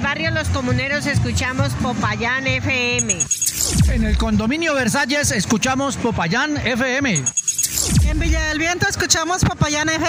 barrio Los Comuneros escuchamos Popayán FM. En el condominio Versalles escuchamos Popayán FM. En Villa del Viento escuchamos Popayán FM.